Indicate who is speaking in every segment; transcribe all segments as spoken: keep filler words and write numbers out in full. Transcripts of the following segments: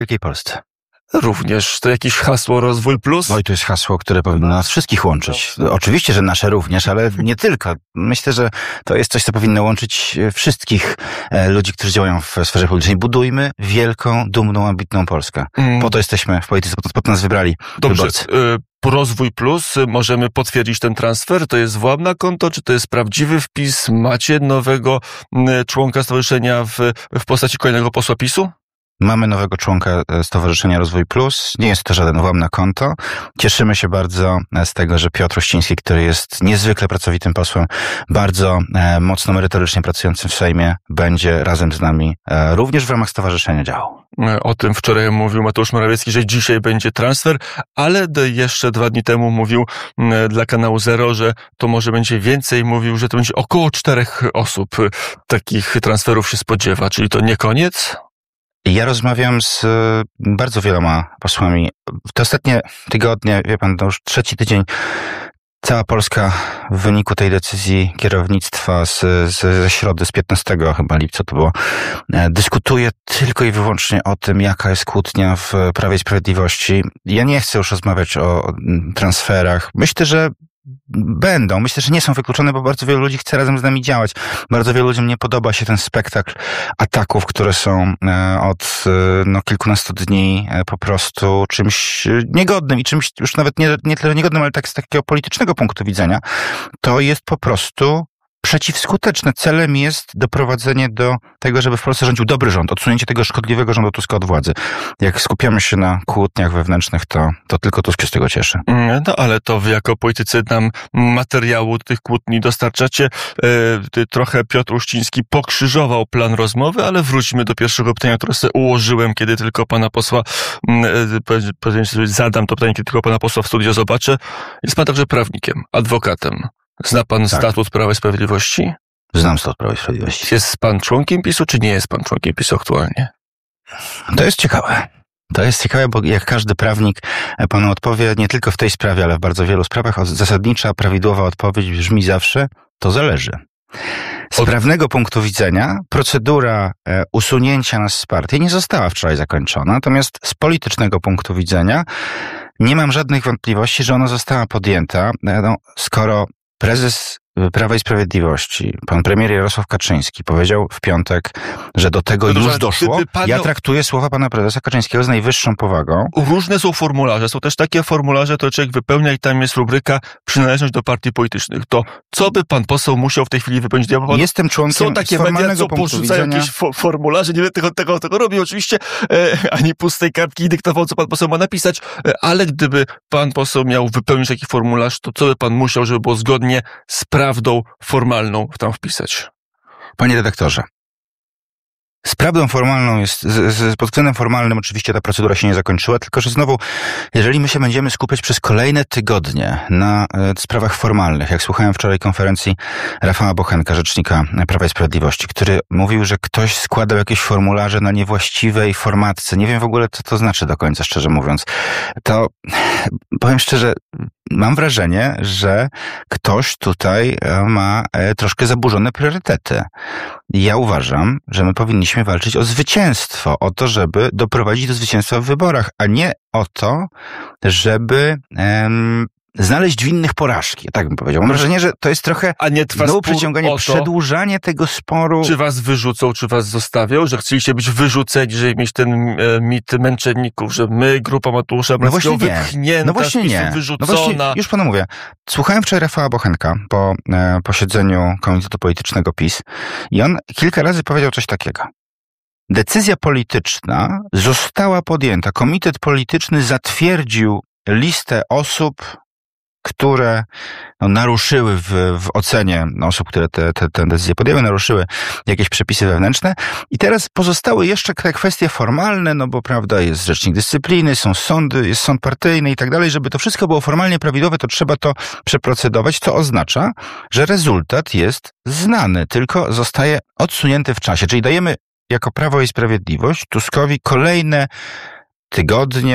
Speaker 1: Wielkiej Polsce.
Speaker 2: Również to jakieś hasło Rozwój Plus?
Speaker 1: Oj, to jest hasło, które powinno nas wszystkich łączyć. Oczywiście, że nasze również, ale nie tylko. Myślę, że to jest coś, co powinno łączyć wszystkich ludzi, którzy działają w sferze politycznej. Budujmy wielką, dumną, ambitną Polskę. Po to jesteśmy w polityce, po to, po to nas wybrali
Speaker 2: Dobrze.
Speaker 1: wyborcy.
Speaker 2: Rozwój Plus, możemy potwierdzić ten transfer? To jest włam na konto, czy to jest prawdziwy wpis? Macie nowego członka stowarzyszenia w, w postaci kolejnego posła PiSu?
Speaker 1: Mamy nowego członka Stowarzyszenia Rozwój Plus. Nie jest to żaden włam na konto. Cieszymy się bardzo z tego, że Piotr Uściński, który jest niezwykle pracowitym posłem, bardzo e, mocno merytorycznie pracującym w Sejmie, będzie razem z nami e, również w ramach stowarzyszenia działał.
Speaker 2: O tym wczoraj mówił Mateusz Morawiecki, że dzisiaj będzie transfer, ale jeszcze dwa dni temu mówił dla kanału Zero, że to może będzie więcej. Mówił, że to będzie około czterech osób. Takich transferów się spodziewa. Czyli to nie koniec?
Speaker 1: Ja rozmawiam z bardzo wieloma posłami. W te ostatnie tygodnie, wie pan, to już trzeci tydzień, cała Polska w wyniku tej decyzji kierownictwa z, z, ze środy, z piętnastego chyba lipca to było, dyskutuje tylko i wyłącznie o tym, jaka jest kłótnia w Prawie i Sprawiedliwości. Ja nie chcę już rozmawiać o transferach. Myślę, że będą. Myślę, że nie są wykluczone, bo bardzo wielu ludzi chce razem z nami działać. Bardzo wielu ludziom nie podoba się ten spektakl ataków, które są od no, kilkunastu dni po prostu czymś niegodnym i czymś już nawet nie, nie tyle niegodnym, ale tak z takiego politycznego punktu widzenia. To jest po prostu przeciwskuteczne. Celem jest doprowadzenie do tego, żeby w Polsce rządził dobry rząd, odsunięcie tego szkodliwego rządu Tuska od władzy. Jak skupiamy się na kłótniach wewnętrznych, to, to tylko Tusk się z tego cieszy.
Speaker 2: No ale to wy jako politycy nam materiału tych kłótni dostarczacie. E, trochę Piotr Uściński pokrzyżował plan rozmowy, ale wróćmy do pierwszego pytania, które sobie ułożyłem, kiedy tylko pana posła, e, zadam to pytanie, kiedy tylko pana posła w studio zobaczę. Jest pan także prawnikiem, adwokatem. Zna pan tak. statut Prawa i Sprawiedliwości?
Speaker 1: Znam statut Prawa i Sprawiedliwości.
Speaker 2: Jest pan członkiem PiSu, czy nie jest pan członkiem PiSu aktualnie?
Speaker 1: To jest ciekawe. To jest ciekawe, bo jak każdy prawnik panu odpowie, nie tylko w tej sprawie, ale w bardzo wielu sprawach, zasadnicza, prawidłowa odpowiedź brzmi zawsze, to zależy. Z Od... prawnego punktu widzenia procedura e, usunięcia nas z partii nie została wczoraj zakończona, natomiast z politycznego punktu widzenia nie mam żadnych wątpliwości, że ona została podjęta, e, no, skoro prezes Prawa i Sprawiedliwości, pan premier Jarosław Kaczyński powiedział w piątek, że do tego już doszło. Pan... Ja traktuję słowa pana prezesa Kaczyńskiego z najwyższą powagą.
Speaker 2: Różne są formularze. Są też takie formularze, które człowiek wypełnia i tam jest rubryka przynależność do partii politycznych. To co by pan poseł musiał w tej chwili wypełnić? Ja pan...
Speaker 1: Jestem członkiem
Speaker 2: Są takie media, co porzucają jakieś fo- formularze. Nie wiem, tego, tego, tego robił oczywiście, e, ani pustej kartki dyktował, co pan poseł ma napisać, e, ale gdyby pan poseł miał wypełnić taki formularz, to co by pan musiał, żeby było zgodnie z prawdą formalną tam wpisać?
Speaker 1: Panie redaktorze, z prawdą formalną jest, z, z, pod względem formalnym oczywiście ta procedura się nie zakończyła, tylko że znowu, jeżeli my się będziemy skupiać przez kolejne tygodnie na e, sprawach formalnych, jak słuchałem wczoraj konferencji Rafała Bochenka, rzecznika Prawa i Sprawiedliwości, który mówił, że ktoś składał jakieś formularze na niewłaściwej formatce. Nie wiem w ogóle, co to znaczy do końca, szczerze mówiąc. To powiem szczerze, mam wrażenie, że ktoś tutaj ma troszkę zaburzone priorytety. Ja uważam, że my powinniśmy walczyć o zwycięstwo, o to, żeby doprowadzić do zwycięstwa w wyborach, a nie o to, żeby em, znaleźć winnych porażki. Tak bym powiedział. Mam wrażenie, że to jest trochę
Speaker 2: a nie trwa
Speaker 1: znowu przeciąganie, przedłużanie tego sporu.
Speaker 2: Czy was wyrzucą, czy was zostawią, że chcieliście być wyrzuceni, żeby mieć ten e, mit męczenników, że my, grupa Mateusza Morawieckiego,
Speaker 1: no wypchnięta,
Speaker 2: no właśnie nie.
Speaker 1: wyrzucona. No właśnie, już panu mówię. Słuchałem wczoraj Rafała Bochenka po e, posiedzeniu Komitetu Politycznego PiS i on kilka razy powiedział coś takiego. Decyzja polityczna została podjęta. Komitet Polityczny zatwierdził listę osób, które no, naruszyły w, w ocenie osób, które te, te, te decyzje podjęły, naruszyły jakieś przepisy wewnętrzne. I teraz pozostały jeszcze te kwestie formalne, no bo prawda, jest rzecznik dyscypliny, są sądy, jest sąd partyjny i tak dalej. Żeby to wszystko było formalnie prawidłowe, to trzeba to przeprocedować, co oznacza, że rezultat jest znany, tylko zostaje odsunięty w czasie. Czyli dajemy jako Prawo i Sprawiedliwość Tuskowi kolejne tygodnie,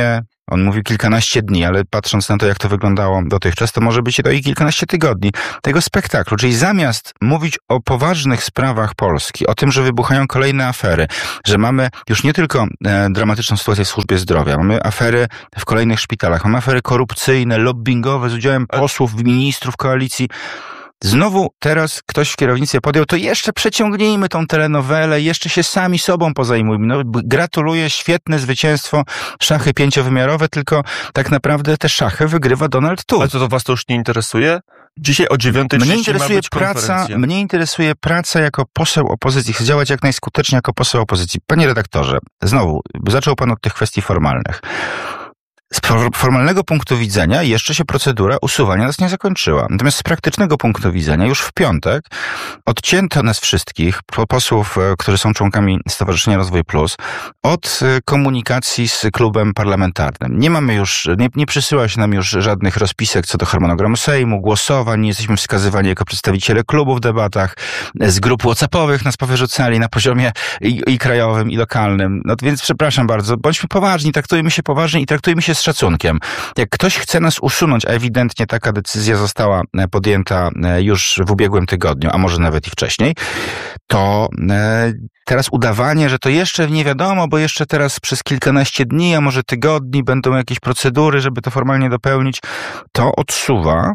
Speaker 1: On mówił kilkanaście dni, ale patrząc na to, jak to wyglądało dotychczas, to może być to i kilkanaście tygodni tego spektaklu. Czyli zamiast mówić o poważnych sprawach Polski, o tym, że wybuchają kolejne afery, że mamy już nie tylko e, dramatyczną sytuację w służbie zdrowia, mamy afery w kolejnych szpitalach, mamy afery korupcyjne, lobbingowe z udziałem posłów, ministrów koalicji. Znowu teraz ktoś w kierownictwie podjął, to jeszcze przeciągnijmy tą telenowelę, jeszcze się sami sobą pozajmujmy. No, gratuluję, świetne zwycięstwo, szachy pięciowymiarowe, tylko tak naprawdę te szachy wygrywa Donald Tusk.
Speaker 2: Ale co, to was to już nie interesuje? Dzisiaj o dziewiątej trzydzieści ma być
Speaker 1: praca, mnie interesuje praca jako poseł opozycji. Chcę działać jak najskuteczniej jako poseł opozycji. Panie redaktorze, znowu, zaczął pan od tych kwestii formalnych. Z formalnego punktu widzenia jeszcze się procedura usuwania nas nie zakończyła. Natomiast z praktycznego punktu widzenia już w piątek odcięto nas wszystkich, posłów, którzy są członkami Stowarzyszenia Rozwój Plus, od komunikacji z klubem parlamentarnym. Nie mamy już, nie, nie przysyła się nam już żadnych rozpisek co do harmonogramu Sejmu, głosowań, nie jesteśmy wskazywani jako przedstawiciele klubu w debatach, z grup whatsappowych nas powyrzucali na poziomie i, i krajowym, i lokalnym. No więc przepraszam bardzo, bądźmy poważni, traktujmy się poważnie i traktujmy się z szacunkiem. Jak ktoś chce nas usunąć, a ewidentnie taka decyzja została podjęta już w ubiegłym tygodniu, a może nawet i wcześniej, to teraz udawanie, że to jeszcze nie wiadomo, bo jeszcze teraz przez kilkanaście dni, a może tygodni będą jakieś procedury, żeby to formalnie dopełnić, to odsuwa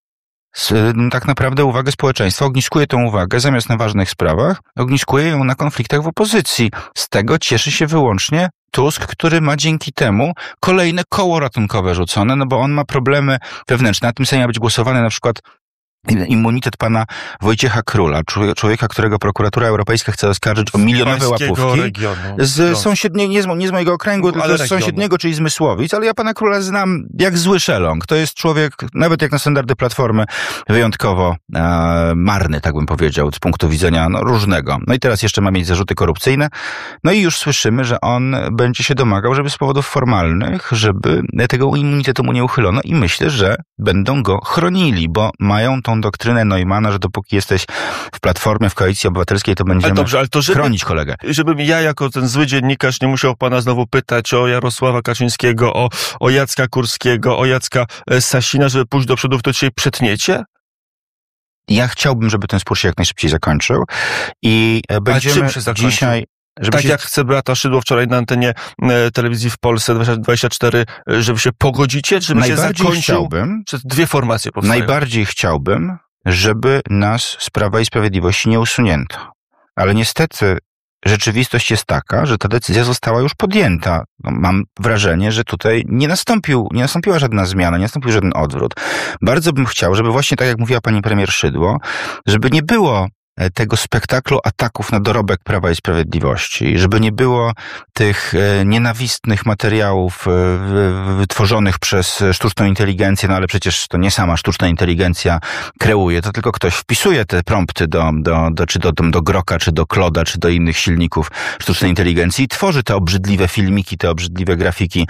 Speaker 1: tak naprawdę uwagę społeczeństwa, ogniskuje tę uwagę zamiast na ważnych sprawach, ogniskuje ją na konfliktach w opozycji. Z tego cieszy się wyłącznie Tusk, który ma dzięki temu kolejne koło ratunkowe rzucone, no bo on ma problemy wewnętrzne. Na tym Sejmie ma być głosowany na przykład immunitet pana Wojciecha Króla, człowieka, którego prokuratura europejska chce oskarżyć o milionowe łapówki.
Speaker 2: Regionu.
Speaker 1: Z sąsiedniego, nie z, nie z mojego okręgu, tylko z sąsiedniego, czyli z Mysłowic, ale ja pana Króla znam jak zły szeląg. To jest człowiek, nawet jak na standardy Platformy, wyjątkowo e, marny, tak bym powiedział, z punktu widzenia no, różnego. No i teraz jeszcze ma mieć zarzuty korupcyjne. No i już słyszymy, że on będzie się domagał, żeby z powodów formalnych, żeby tego immunitetu mu nie uchylono i myślę, że będą go chronili, bo mają tą doktrynę Neumana, że dopóki jesteś w Platformie, w Koalicji Obywatelskiej, to będziemy ale dobrze, ale to żeby, chronić kolegę.
Speaker 2: Żebym ja jako ten zły dziennikarz nie musiał pana znowu pytać o Jarosława Kaczyńskiego, o, o Jacka Kurskiego, o Jacka Sasina, żeby pójść do przodu, to dzisiaj przetniecie?
Speaker 1: Ja chciałbym, żeby ten spór się jak najszybciej zakończył i będziemy dzisiaj...
Speaker 2: Żeby tak się... jak chce Beata Szydło wczoraj na antenie e, telewizji w Polsce dwadzieścia cztery, żeby się pogodzicie, żeby się zakończył
Speaker 1: chciałbym,
Speaker 2: przez dwie formacje powstają.
Speaker 1: Najbardziej chciałbym, żeby nas z Prawa i Sprawiedliwości nie usunięto. Ale niestety rzeczywistość jest taka, że ta decyzja została już podjęta. No, mam wrażenie, że tutaj nie nastąpił, nie nastąpiła żadna zmiana, nie nastąpił żaden odwrót. Bardzo bym chciał, żeby właśnie tak jak mówiła pani premier Szydło, żeby nie było tego spektaklu ataków na dorobek Prawa i Sprawiedliwości, żeby nie było tych nienawistnych materiałów wytworzonych przez sztuczną inteligencję, no ale przecież to nie sama sztuczna inteligencja kreuje, to tylko ktoś wpisuje te prompty do, do, do, czy do, do Groka, czy do Kloda, czy do innych silników sztucznej inteligencji i tworzy te obrzydliwe filmiki, te obrzydliwe grafiki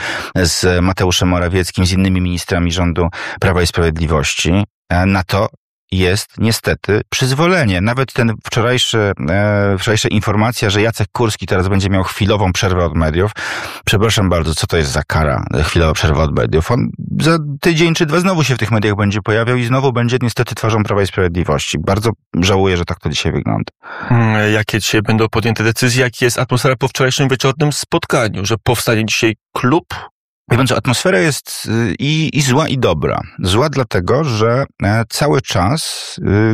Speaker 1: z Mateuszem Morawieckim, z innymi ministrami rządu Prawa i Sprawiedliwości. Na to jest niestety przyzwolenie. Nawet ten wczorajszy, e, wczorajsza informacja, że Jacek Kurski teraz będzie miał chwilową przerwę od mediów. Przepraszam bardzo, co to jest za kara, chwilowa przerwa od mediów? On za tydzień czy dwa znowu się w tych mediach będzie pojawiał i znowu będzie niestety twarzą Prawa i Sprawiedliwości. Bardzo żałuję, że tak to dzisiaj wygląda.
Speaker 2: Hmm, jakie dzisiaj będą podjęte decyzje? Jaka jest atmosfera po wczorajszym wieczornym spotkaniu? Że powstanie dzisiaj klub?
Speaker 1: Wie pan co, atmosfera jest i, i zła, i dobra. Zła dlatego, że cały czas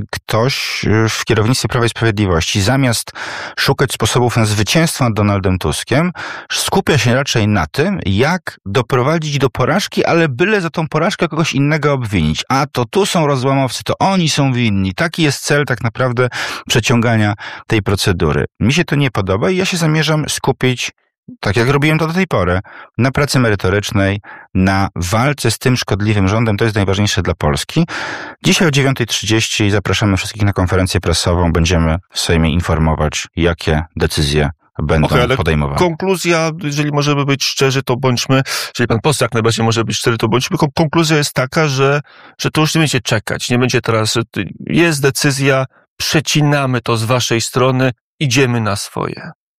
Speaker 1: ktoś w kierownictwie Prawa i Sprawiedliwości zamiast szukać sposobów na zwycięstwo nad Donaldem Tuskiem, skupia się raczej na tym, jak doprowadzić do porażki, ale byle za tą porażkę kogoś innego obwinić. A to tu są rozłamowcy, to oni są winni. Taki jest cel tak naprawdę przeciągania tej procedury. Mi się to nie podoba i ja się zamierzam skupić, tak jak robiłem to do tej pory, na pracy merytorycznej, na walce z tym szkodliwym rządem. To jest najważniejsze dla Polski. Dzisiaj o dziewiątej trzydzieści zapraszamy wszystkich na konferencję prasową. Będziemy w Sejmie informować, jakie decyzje będą okay, ale podejmowane.
Speaker 2: Konkluzja, jeżeli możemy być szczerzy, to bądźmy, jeżeli pan poseł jak najbardziej może być szczery, to bądźmy. Konkluzja jest taka, że, że to już nie będzie czekać. Nie będzie teraz, jest decyzja, przecinamy to z waszej strony, idziemy na swoje.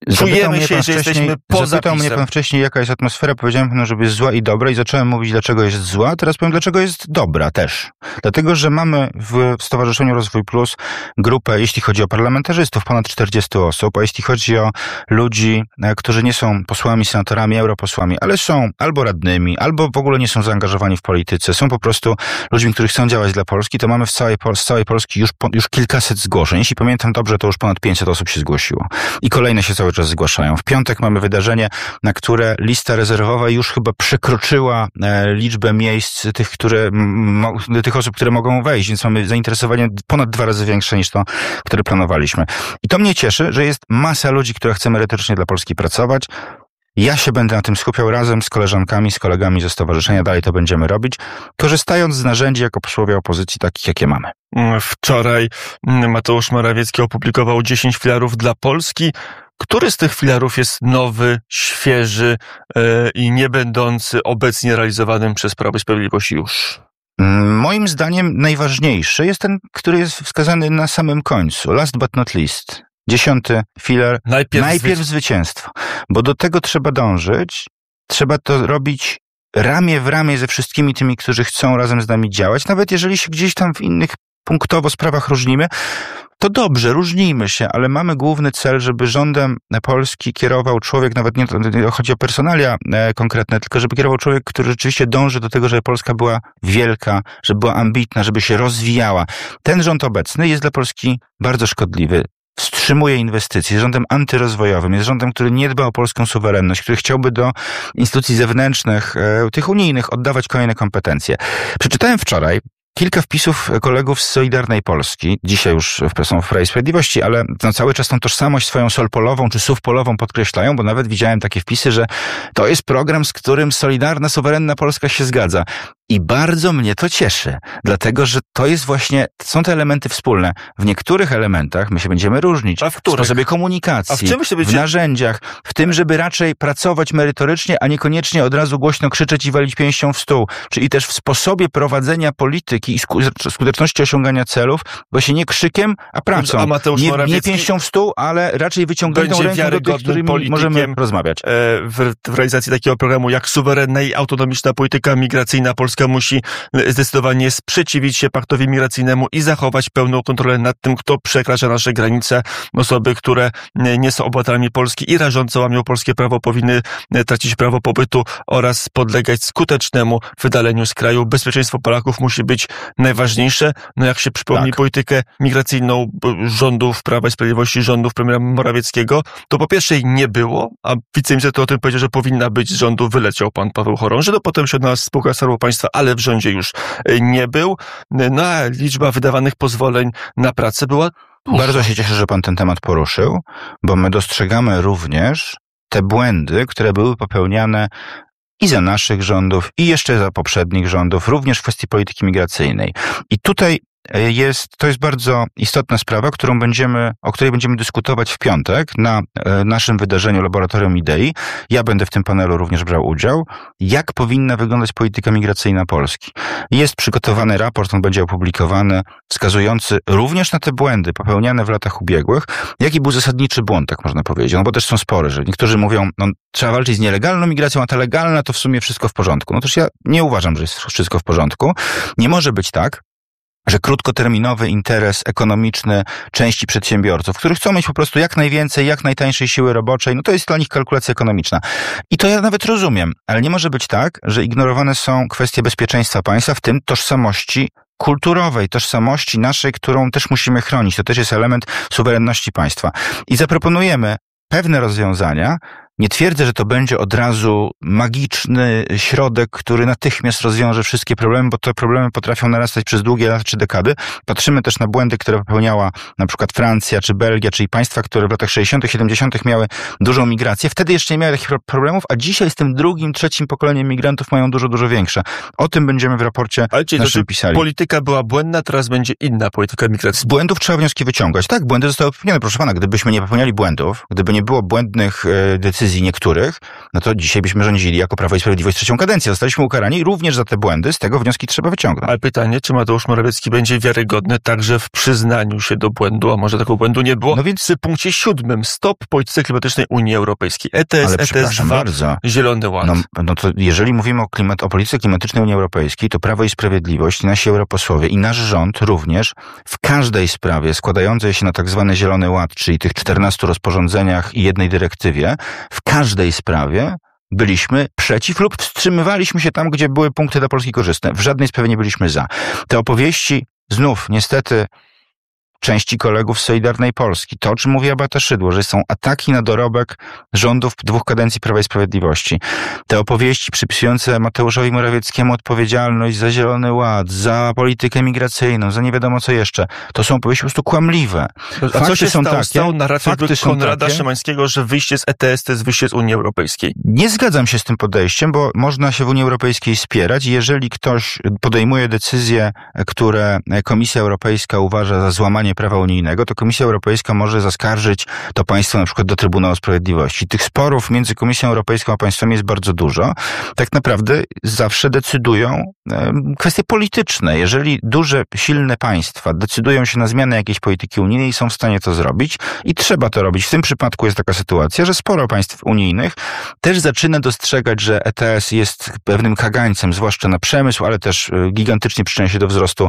Speaker 2: czujemy się, że jesteśmy poza
Speaker 1: Zapytał mnie pan wcześniej, jaka jest atmosfera. Powiedziałem panu, żeby jest zła i dobra i zacząłem mówić, dlaczego jest zła. Teraz powiem, dlaczego jest dobra też. Dlatego, że mamy w Stowarzyszeniu Rozwój Plus grupę, jeśli chodzi o parlamentarzystów, ponad czterdzieści osób, a jeśli chodzi o ludzi, którzy nie są posłami, senatorami, europosłami, ale są albo radnymi, albo w ogóle nie są zaangażowani w polityce, są po prostu ludźmi, którzy chcą działać dla Polski, to mamy w całej, z całej Polski już, już kilkaset zgłoszeń. Jeśli pamiętam dobrze, to już ponad pięćset osób się zgłosiło. I kolejne się cały czas zgłaszają. W piątek mamy wydarzenie, na które lista rezerwowa już chyba przekroczyła e, liczbę miejsc tych, które, mo, tych osób, które mogą wejść, więc mamy zainteresowanie ponad dwa razy większe niż to, które planowaliśmy. I to mnie cieszy, że jest masa ludzi, która chce merytorycznie dla Polski pracować. Ja się będę na tym skupiał razem z koleżankami, z kolegami ze stowarzyszenia, dalej to będziemy robić, korzystając z narzędzi jako posłowie opozycji takich, jakie mamy.
Speaker 2: Wczoraj Mateusz Morawiecki opublikował dziesięć filarów dla Polski. Który z tych filarów jest nowy, świeży yy, i nie będący obecnie realizowanym przez Prawo i Sprawiedliwość już?
Speaker 1: Moim zdaniem najważniejszy jest ten, który jest wskazany na samym końcu. Last but not least. Dziesiąty filar.
Speaker 2: Najpierw,
Speaker 1: Najpierw zwyci- zwycięstwo. Bo do tego trzeba dążyć. Trzeba to robić ramię w ramię ze wszystkimi tymi, którzy chcą razem z nami działać. Nawet jeżeli się gdzieś tam w innych punktowo sprawach różnimy, to dobrze, różnijmy się, ale mamy główny cel, żeby rządem Polski kierował człowiek, nawet nie, nie chodzi o personalia e, konkretne, tylko żeby kierował człowiek, który rzeczywiście dąży do tego, żeby Polska była wielka, żeby była ambitna, żeby się rozwijała. Ten rząd obecny jest dla Polski bardzo szkodliwy. Wstrzymuje inwestycje, jest rządem antyrozwojowym, jest rządem, który nie dba o polską suwerenność, który chciałby do instytucji zewnętrznych, e, tych unijnych, oddawać kolejne kompetencje. Przeczytałem wczoraj kilka wpisów kolegów z Solidarnej Polski, dzisiaj już są w Prawie i Sprawiedliwości, ale no, cały czas tą tożsamość swoją solpolową czy suwpolową podkreślają, bo nawet widziałem takie wpisy, że to jest program, z którym Solidarna, Suwerenna Polska się zgadza. I bardzo mnie to cieszy, dlatego że to jest właśnie, są te elementy wspólne. W niektórych elementach my się będziemy różnić.
Speaker 2: A w których?
Speaker 1: W sposobie komunikacji,
Speaker 2: A w czym się
Speaker 1: w
Speaker 2: będzie...
Speaker 1: narzędziach, w tym, żeby raczej pracować merytorycznie, a niekoniecznie od razu głośno krzyczeć i walić pięścią w stół. Czyli też w sposobie prowadzenia polityki i skuteczności osiągania celów, właśnie nie krzykiem, a pracą.
Speaker 2: A Mateusz
Speaker 1: nie,
Speaker 2: Morawiecki
Speaker 1: nie pięścią w stół, ale raczej wyciągniętą ręką do tych, którymi możemy rozmawiać.
Speaker 2: W, w realizacji takiego programu jak suwerenna i autonomiczna polityka migracyjna Polska musi zdecydowanie sprzeciwić się paktowi migracyjnemu i zachować pełną kontrolę nad tym, kto przekracza nasze granice. Osoby, które nie są obywatelami Polski i rażąco łamią polskie prawo, powinny tracić prawo pobytu oraz podlegać skutecznemu wydaleniu z kraju. Bezpieczeństwo Polaków musi być najważniejsze. No jak się przypomni tak. politykę migracyjną rządów Prawa i Sprawiedliwości, rządów premiera Morawieckiego, to po pierwsze jej nie było, a wiceminister to o tym powiedział, że powinna być z rządu, wyleciał pan Paweł Chorąży, no potem się odnalazł spółka Skarbu Państwa, ale w rządzie już nie był. No a liczba wydawanych pozwoleń na pracę była duża.
Speaker 1: Bardzo się cieszę, że pan ten temat poruszył, bo my dostrzegamy również te błędy, które były popełniane i za naszych rządów, i jeszcze za poprzednich rządów, również w kwestii polityki migracyjnej. I tutaj jest, to jest bardzo istotna sprawa, którą będziemy, o której będziemy dyskutować w piątek na e, naszym wydarzeniu Laboratorium Idei. Ja będę w tym panelu również brał udział. Jak powinna wyglądać polityka migracyjna Polski? Jest przygotowany raport, on będzie opublikowany, wskazujący również na te błędy popełniane w latach ubiegłych. Jaki był zasadniczy błąd, tak można powiedzieć? No bo też są spory, że niektórzy mówią, no trzeba walczyć z nielegalną migracją, a ta legalna to w sumie wszystko w porządku. No toż ja nie uważam, że jest wszystko w porządku. Nie może być tak, że krótkoterminowy interes ekonomiczny części przedsiębiorców, którzy chcą mieć po prostu jak najwięcej, jak najtańszej siły roboczej, no to jest dla nich kalkulacja ekonomiczna. I to ja nawet rozumiem, ale nie może być tak, że ignorowane są kwestie bezpieczeństwa państwa, w tym tożsamości kulturowej, tożsamości naszej, którą też musimy chronić. To też jest element suwerenności państwa. I zaproponujemy pewne rozwiązania. Nie twierdzę, że to będzie od razu magiczny środek, który natychmiast rozwiąże wszystkie problemy, bo te problemy potrafią narastać przez długie lata czy dekady. Patrzymy też na błędy, które popełniała na przykład Francja czy Belgia, czyli państwa, które w latach sześćdziesiątych, siedemdziesiątych miały dużą migrację. Wtedy jeszcze nie miały takich problemów, a dzisiaj z tym drugim, trzecim pokoleniem migrantów mają dużo, dużo większe. O tym będziemy w raporcie
Speaker 2: Ale czyli
Speaker 1: naszym
Speaker 2: to,
Speaker 1: pisali.
Speaker 2: Polityka była błędna, teraz będzie inna polityka migracyjna.
Speaker 1: Z błędów trzeba wnioski wyciągać. Tak, błędy zostały popełnione. Proszę pana, gdybyśmy nie popełniali błędów, gdyby nie było błędnych e, decyzji, decyzji niektórych, no to dzisiaj byśmy rządzili jako Prawo i Sprawiedliwość trzecią kadencję. Zostaliśmy ukarani również za te błędy, z tego wnioski trzeba wyciągnąć.
Speaker 2: Ale pytanie, czy Mateusz Morawiecki będzie wiarygodny także w przyznaniu się do błędu, a może tego błędu nie było?
Speaker 1: No więc
Speaker 2: przy punkcie siódmym, stop polityce klimatycznej Unii Europejskiej. E T S,
Speaker 1: ale
Speaker 2: E T S dwa,
Speaker 1: bardzo.
Speaker 2: Zielony Ład.
Speaker 1: No, no to jeżeli mówimy o, klimat, o polityce klimatycznej Unii Europejskiej, to Prawo i Sprawiedliwość, nasi europosłowie i nasz rząd również w każdej sprawie składającej się na tak zwany Zielony Ład, czyli tych czternastu rozporządzeniach i jednej dyrektywie, w każdej sprawie byliśmy przeciw lub wstrzymywaliśmy się tam, gdzie były punkty dla Polski korzystne. W żadnej sprawie nie byliśmy za. Te opowieści, znów niestety części kolegów z Solidarnej Polski, to o czym mówi Beata Szydło, że są ataki na dorobek rządów dwóch kadencji Prawa i Sprawiedliwości. Te opowieści przypisujące Mateuszowi Morawieckiemu odpowiedzialność za Zielony Ład, za politykę migracyjną, za nie wiadomo co jeszcze, to są opowieści po prostu kłamliwe.
Speaker 2: A
Speaker 1: fakty
Speaker 2: co się
Speaker 1: są
Speaker 2: stało?
Speaker 1: takie,
Speaker 2: Stał narratyw Konrada
Speaker 1: takie.
Speaker 2: Szymańskiego, że wyjście z E T S to jest wyjście z Unii Europejskiej.
Speaker 1: Nie zgadzam się z tym podejściem, bo można się w Unii Europejskiej spierać. Jeżeli ktoś podejmuje decyzje, które Komisja Europejska uważa za złamanie prawa unijnego, to Komisja Europejska może zaskarżyć to państwo na przykład do Trybunału Sprawiedliwości. Tych sporów między Komisją Europejską a państwami jest bardzo dużo. Tak naprawdę zawsze decydują kwestie polityczne. Jeżeli duże, silne państwa decydują się na zmianę jakiejś polityki unijnej i są w stanie to zrobić i trzeba to robić. W tym przypadku jest taka sytuacja, że sporo państw unijnych też zaczyna dostrzegać, że E T S jest pewnym kagańcem, zwłaszcza na przemysł, ale też gigantycznie przyczynia się do wzrostu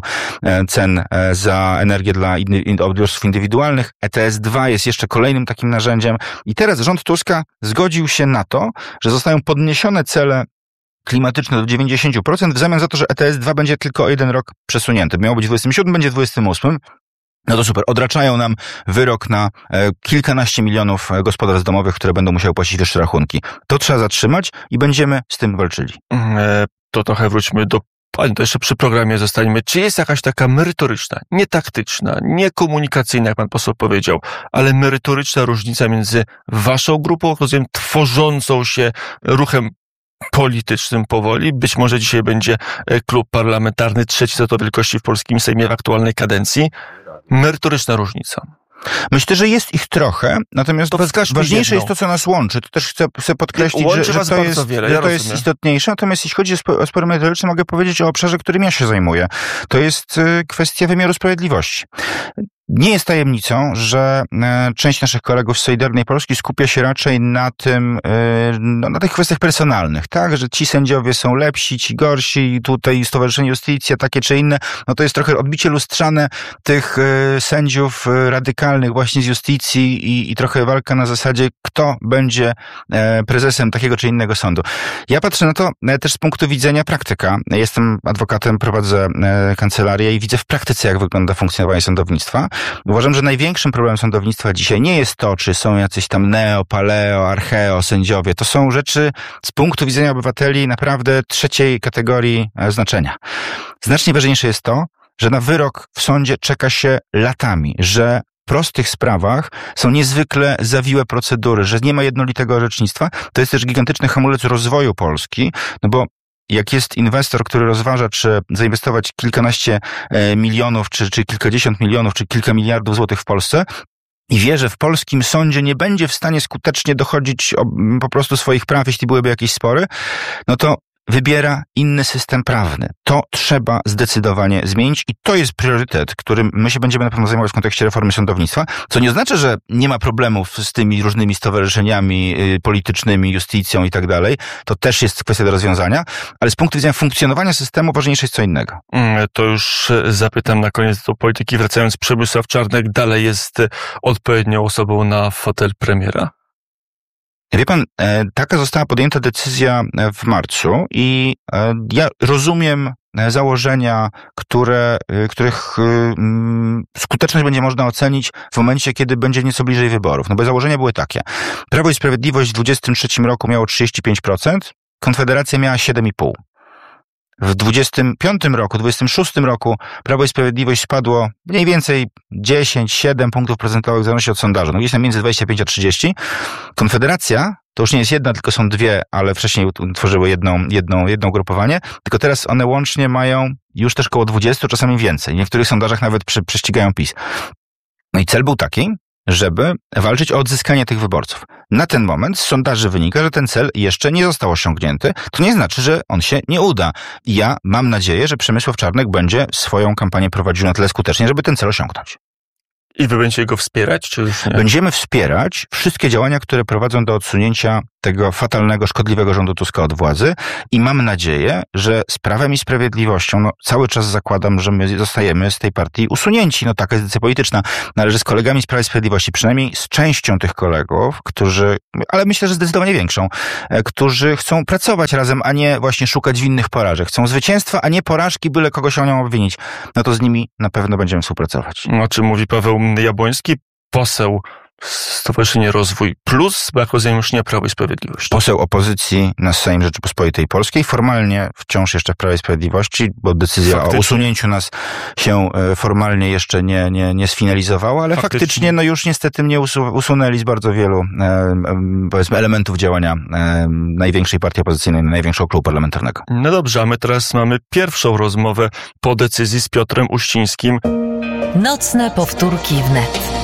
Speaker 1: cen za energię dla odbiorców indywidualnych. E T S dwa jest jeszcze kolejnym takim narzędziem. I teraz rząd Tuska zgodził się na to, że zostają podniesione cele klimatyczne do dziewięćdziesiąt procent w zamian za to, że E T S dwa będzie tylko o jeden rok przesunięty. Miało być dwudziestym siódmym, będzie dwudziestym ósmym. No to super. Odraczają nam wyrok na e, kilkanaście milionów gospodarstw domowych, które będą musiały płacić wyższe rachunki. To trzeba zatrzymać i będziemy z tym walczyli.
Speaker 2: E, to trochę wróćmy do Pani, to jeszcze przy programie zostańmy. Czy jest jakaś taka merytoryczna, nie taktyczna, nie komunikacyjna, jak pan poseł powiedział, ale merytoryczna różnica między waszą grupą, rozumiem, tworzącą się ruchem politycznym powoli? Być może dzisiaj będzie klub parlamentarny trzeci co do wielkości w polskim Sejmie w aktualnej kadencji. Merytoryczna różnica.
Speaker 1: Myślę, że jest ich trochę, natomiast
Speaker 2: to
Speaker 1: ważniejsze
Speaker 2: jedną.
Speaker 1: jest to, co nas łączy. To też chcę, chcę podkreślić,
Speaker 2: Łączy
Speaker 1: że, że
Speaker 2: was
Speaker 1: to,
Speaker 2: bardzo
Speaker 1: jest,
Speaker 2: wiele,
Speaker 1: że
Speaker 2: ja
Speaker 1: to jest istotniejsze. Natomiast jeśli chodzi o spór merytoryczny, mogę powiedzieć o obszarze, którym ja się zajmuję. To jest kwestia wymiaru sprawiedliwości. Nie jest tajemnicą, że część naszych kolegów z Solidarnej Polski skupia się raczej na tym, no, na tych kwestiach personalnych, tak? Że ci sędziowie są lepsi, ci gorsi, tutaj Stowarzyszenie Justicja, takie czy inne. No to jest trochę odbicie lustrzane tych sędziów radykalnych właśnie z Justicji i, i trochę walka na zasadzie, kto będzie prezesem takiego czy innego sądu. Ja patrzę na to też z punktu widzenia praktyka. Jestem adwokatem, prowadzę kancelarię i widzę w praktyce, jak wygląda funkcjonowanie sądownictwa. Uważam, że największym problemem sądownictwa dzisiaj nie jest to, czy są jacyś tam neo, paleo, archeo sędziowie. To są rzeczy z punktu widzenia obywateli naprawdę trzeciej kategorii znaczenia. Znacznie ważniejsze jest to, że na wyrok w sądzie czeka się latami, że w prostych sprawach są niezwykle zawiłe procedury, że nie ma jednolitego orzecznictwa. To jest też gigantyczny hamulec rozwoju Polski, no bo jak jest inwestor, który rozważa, czy zainwestować kilkanaście milionów, czy, czy kilkadziesiąt milionów, czy kilka miliardów złotych w Polsce i wie, że w polskim sądzie nie będzie w stanie skutecznie dochodzić po prostu swoich praw, jeśli byłyby jakieś spory, no to wybiera inny system prawny. To trzeba zdecydowanie zmienić i to jest priorytet, którym my się będziemy na pewno zajmować w kontekście reformy sądownictwa, co nie znaczy, że nie ma problemów z tymi różnymi stowarzyszeniami politycznymi, justicją i tak dalej. To też jest kwestia do rozwiązania, ale z punktu widzenia funkcjonowania systemu ważniejsze jest co innego.
Speaker 2: To już zapytam na koniec do polityki. Wracając, Przemysław Czarnek dalej jest odpowiednią osobą na fotel premiera?
Speaker 1: Wie pan, taka została podjęta decyzja w marcu i ja rozumiem założenia, które, których skuteczność będzie można ocenić w momencie, kiedy będzie nieco bliżej wyborów. No bo założenia były takie. Prawo i Sprawiedliwość w dwudziestym trzecim roku miało trzydzieści pięć procent, Konfederacja miała siedem i pół procent. W dwudziestym piątym roku, dwudziestym szóstym roku Prawo i Sprawiedliwość spadło mniej więcej dziesięć, siedem punktów procentowych w zależności od sondażu. No gdzieś tam między dwadzieścia pięć a trzydzieści. Konfederacja to już nie jest jedna, tylko są dwie, ale wcześniej tworzyły jedną, jedną, jedno ugrupowanie. Tylko teraz one łącznie mają już też koło dwudziestu, czasami więcej. W niektórych sondażach nawet przy, prześcigają PiS. No i cel był taki, żeby walczyć o odzyskanie tych wyborców. Na ten moment z sondaży wynika, że ten cel jeszcze nie został osiągnięty. To nie znaczy, że on się nie uda. Ja mam nadzieję, że Przemysław Czarnek będzie swoją kampanię prowadził na tyle skutecznie, żeby ten cel osiągnąć.
Speaker 2: I wy będziecie go wspierać, czy już nie?
Speaker 1: Będziemy wspierać wszystkie działania, które prowadzą do odsunięcia tego fatalnego, szkodliwego rządu Tuska od władzy i mam nadzieję, że z Prawem i Sprawiedliwością, no cały czas zakładam, że my zostajemy z tej partii usunięci, no taka jest decyzja polityczna, no, ale że z kolegami z Prawa i Sprawiedliwości, przynajmniej z częścią tych kolegów, którzy, ale myślę, że zdecydowanie większą, którzy chcą pracować razem, a nie właśnie szukać winnych porażek. Chcą zwycięstwa, a nie porażki, byle kogoś o nią obwinić. No to z nimi na pewno będziemy współpracować.
Speaker 2: O czym mówi Paweł Jabłoński, poseł Stowarzyszenie Rozwój Plus, jako zajmusznia Prawa i Sprawiedliwości.
Speaker 1: Poseł opozycji na Sejm Rzeczypospolitej Polskiej, formalnie wciąż jeszcze w Prawie i Sprawiedliwości, bo decyzja faktycznie o usunięciu nas się formalnie jeszcze nie, nie, nie sfinalizowała, ale faktycznie, faktycznie no już niestety mnie usunęli z bardzo wielu e, powiedzmy elementów działania e, największej partii opozycyjnej, największego klubu parlamentarnego.
Speaker 2: No dobrze, a my teraz mamy pierwszą rozmowę po decyzji z Piotrem Uścińskim.
Speaker 3: Nocne powtórki wnet.